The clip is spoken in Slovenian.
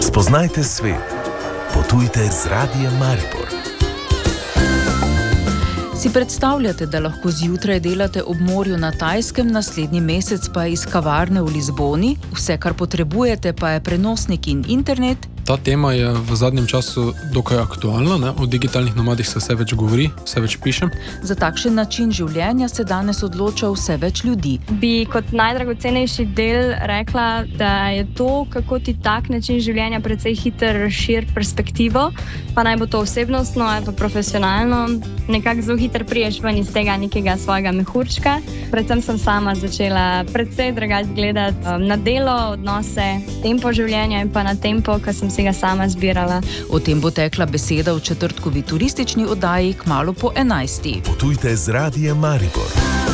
Spoznajte svet. Potujte z Radijem Maribor. Si predstavljate, da lahko zjutraj delate ob morju na Tajskem, naslednji mesec pa iz kavarne v Lizboni, vse, kar potrebujete, pa je prenosnik in internet? Ta tema je v zadnjem času dokaj aktualna. O digitalnih nomadih se vse več govori, vse več piše. Za takšen način življenja se danes odloča vse več ljudi. Bi kot najdragocenejši del rekla, da je to, kako ti tak način življenja precej hitro razširi perspektivo, pa naj bo to osebnostno ali pa profesionalno, nekako zelo hitro priješ ven iz tega nekega svojega mehurčka. Predvsem sem sama začela precej drugače gledati na delo, odnose, tempo življenja in pa na tempo, ki sem si ga sama zbirala. O tem bo tekla beseda v četrtkovi turistični oddaji kmalu po 11. Potujte z Radijem Maribor.